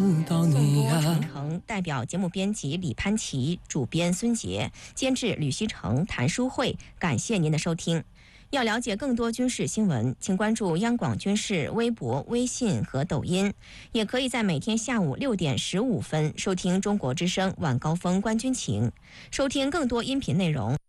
颂多程程，代表节目编辑李潘琪，主编孙杰，监制吕希成、谭书慧。感谢您的收听。要了解更多军事新闻，请关注央广军事微博、微信和抖音，也可以在每天下午6点15分收听中国之声晚高峰观军情，收听更多音频内容。